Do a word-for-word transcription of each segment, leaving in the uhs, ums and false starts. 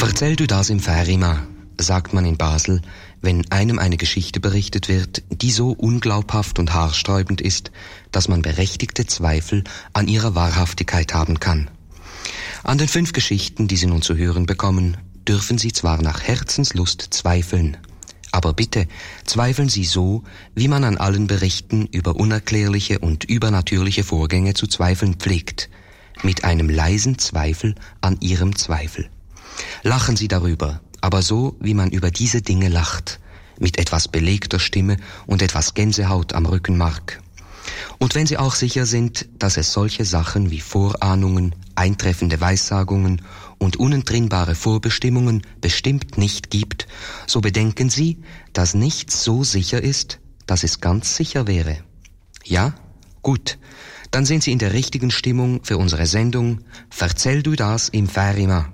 Verzähl du das im Färiman, sagt man in Basel, wenn einem eine Geschichte berichtet wird, die so unglaubhaft und haarsträubend ist, dass man berechtigte Zweifel an ihrer Wahrhaftigkeit haben kann. An den fünf Geschichten, die Sie nun zu hören bekommen, dürfen Sie zwar nach Herzenslust zweifeln, aber bitte zweifeln Sie so, wie man an allen Berichten über unerklärliche und übernatürliche Vorgänge zu zweifeln pflegt, mit einem leisen Zweifel an Ihrem Zweifel. Lachen Sie darüber, aber so, wie man über diese Dinge lacht, mit etwas belegter Stimme und etwas Gänsehaut am Rückenmark. Und wenn Sie auch sicher sind, dass es solche Sachen wie Vorahnungen, eintreffende Weissagungen und unentrinnbare Vorbestimmungen bestimmt nicht gibt, so bedenken Sie, dass nichts so sicher ist, dass es ganz sicher wäre. Ja? Gut. Dann sind Sie in der richtigen Stimmung für unsere Sendung Verzähl du das im Färiman.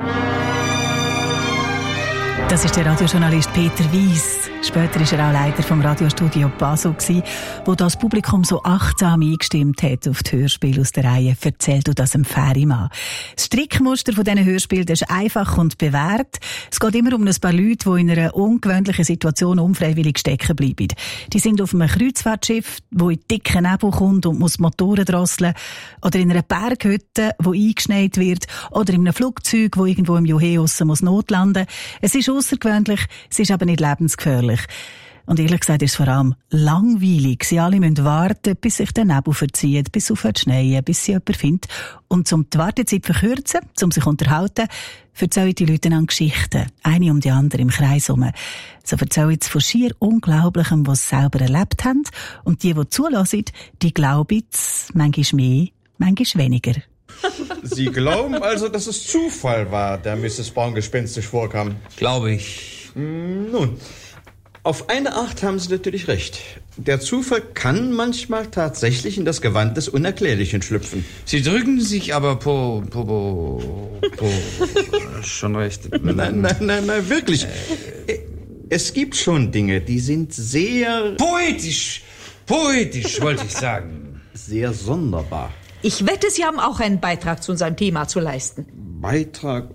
Das ist der Radiojournalist Peter Wyss. Später war er auch Leiter vom Radiostudio Basel, wo das Publikum so achtsam eingestimmt hat auf die Hörspiele aus der Reihe «Verzähl du das im Färiman». Das Strickmuster von diesen Hörspielen ist einfach und bewährt. Es geht immer um ein paar Leute, die in einer ungewöhnlichen Situation unfreiwillig stecken bleiben. Die sind auf einem Kreuzfahrtschiff, das in dicken Nebel kommt und muss Motoren drosseln, oder in einer Berghütte, die eingeschneit wird, oder in einem Flugzeug, das irgendwo im Juheus muss notlanden. Es ist außergewöhnlich, es ist aber nicht lebensgefährlich. Und ehrlich gesagt ist es vor allem langweilig. Sie alle müssen warten, bis sich der Nebel verzieht, bis es aufhört zu schneien, bis sie jemanden findet. Und um die Wartezeit zu verkürzen, um sich zu unterhalten, erzählen die Leute an Geschichten. Eine um die andere im Kreis herum. So erzählen sie von schier Unglaublichem, was sie selber erlebt haben. Und die, die zulassen, die glauben es manchmal mehr, manchmal weniger. Sie glauben also, dass es Zufall war, der Misses Braun gespenstisch vorkam? Glaube ich. Nun, auf eine Art haben Sie natürlich recht. Der Zufall kann manchmal tatsächlich in das Gewand des Unerklärlichen schlüpfen. Sie drücken sich aber po... po... po... po schon recht. Nein, nein, nein, nein, wirklich. Äh, es gibt schon Dinge, die sind sehr... Poetisch! Poetisch, wollte ich sagen. Sehr sonderbar. Ich wette, Sie haben auch einen Beitrag zu unserem Thema zu leisten. Beitrag?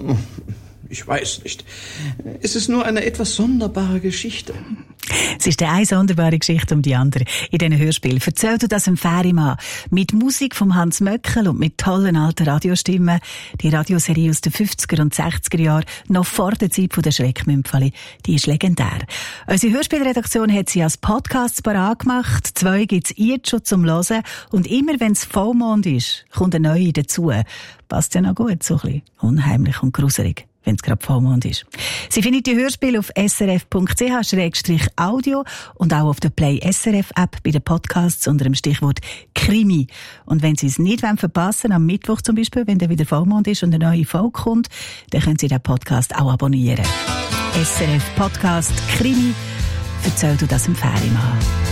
Ich weiß nicht. Es ist nur eine etwas sonderbare Geschichte. Es ist eine sonderbare Geschichte um die andere in diesen Hörspielen. Erzähl du das im Färiman. Mit Musik von Hans Möckel und mit tollen alten Radiostimmen. Die Radioserie aus den fünfziger und sechziger Jahren, noch vor der Zeit der Schreckmümpfeli, die ist legendär. Unsere Hörspielredaktion hat sie als Podcasts parat gemacht. Zwei gibt's jetzt schon zum Hören. Und immer wenn es Vollmond ist, kommt eine neue dazu. Passt ja noch gut, so ein bisschen unheimlich und gruselig, wenn es gerade Vollmond ist. Sie findet die Hörspiele auf s r f punkt c h slash audio und auch auf der Play S R F App bei den Podcasts unter dem Stichwort Krimi. Und wenn Sie es nicht verpassen wollen, am Mittwoch zum Beispiel, wenn dann wieder Vollmond ist und eine neue Folge kommt, dann können Sie den Podcast auch abonnieren. S R F Podcast Krimi. Erzähl du das im Färiman.